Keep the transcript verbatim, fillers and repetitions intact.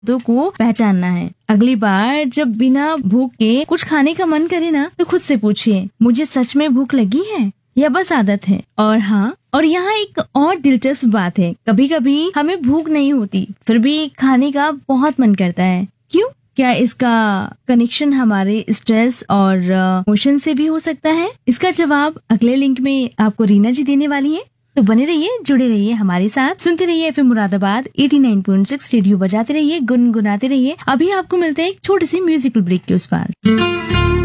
तो को पहचानना है। अगली बार जब बिना भूख के कुछ खाने का मन करे ना, तो खुद से पूछिए, मुझे सच में भूख लगी है या बस आदत है। और हाँ, और यहाँ एक और दिलचस्प बात है, कभी कभी हमें भूख नहीं होती फिर भी खाने का बहुत मन करता है। क्यों? क्या इसका कनेक्शन हमारे स्ट्रेस और इमोशन से भी हो सकता है? इसका जवाब अगले लिंक में आपको रीना जी देने वाली है, तो बने रहिए, जुड़े रहिए हमारे साथ, सुनते रहिए FM Moradabad eighty nine point six, radio बजाते रहिए, गुनगुनाते रहिए। अभी आपको मिलते हैं एक छोटे से म्यूजिकल ब्रेक के उस पार।